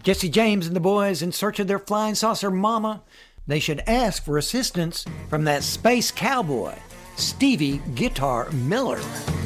Jesse James and the boys in search of their flying saucer mama. They should ask for assistance from that space cowboy, Stevie Guitar Miller.